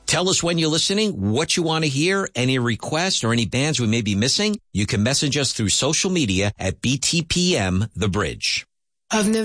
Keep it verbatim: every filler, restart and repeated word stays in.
Tell us when you're listening, what you want to hear, any requests or any bands we may be missing. You can message us through social media at B T P M The Bridge. Of